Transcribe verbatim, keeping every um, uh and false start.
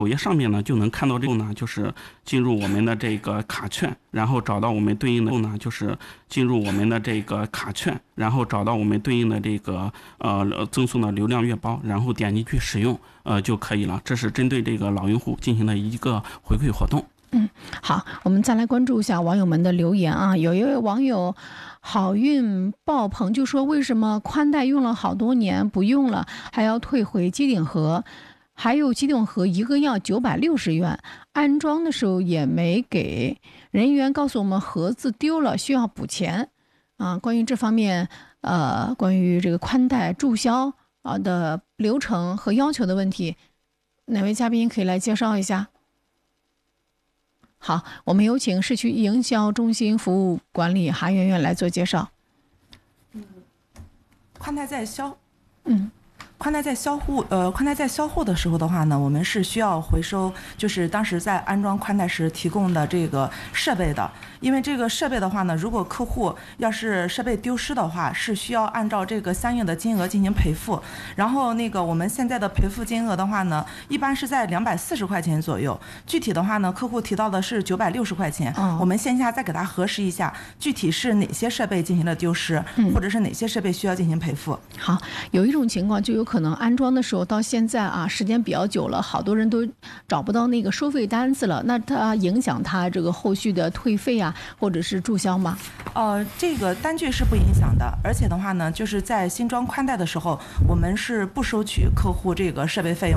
首页上面呢就能看到这个呢，就是进入我们的这个卡券，然后找到我们对应的呢，就是进入我们的这个卡券，然后找到我们对应的这个呃赠送的流量月包，然后点击去使用呃就可以了。这是针对这个老用户进行的一个回馈活动。 嗯，好，我们再来关注一下网友们的留言啊。有一位网友好运爆棚就说，为什么宽带用了好多年不用了，还要退回机顶盒？还有机顶盒一个要九百六十元，安装的时候也没给人员告诉我们盒子丢了，需要补钱啊。关于这方面，呃，关于这个宽带注销啊的流程和要求的问题，哪位嘉宾可以来介绍一下？好，我们有请市区营销中心服务管理韩媛媛来做介绍。 嗯，宽带在销， 嗯。 宽带在销户，呃，宽带在销户的时候的话呢，我们是需要回收，就是当时在安装宽带时提供的这个设备的。因为这个设备的话呢，如果客户要是设备丢失的话，是需要按照这个相应的金额进行赔付。然后那个我们现在的赔付金额的话呢，一般是在两百四十块钱左右。具体的话呢，客户提到的是九百六十块钱。 哦、 我们线下再给他核实一下，具体是哪些设备进行了丢失， 嗯、 或者是哪些设备需要进行赔付。 好，有一种情况就有可能安装的时候到现在啊，时间比较久了，好多人都找不到那个收费单子了，那它影响他这个后续的退费啊，或者是注销吗？ 呃，这个单据是不影响的，而且的话呢，就是在新装宽带的时候，我们是不收取客户这个设备费用。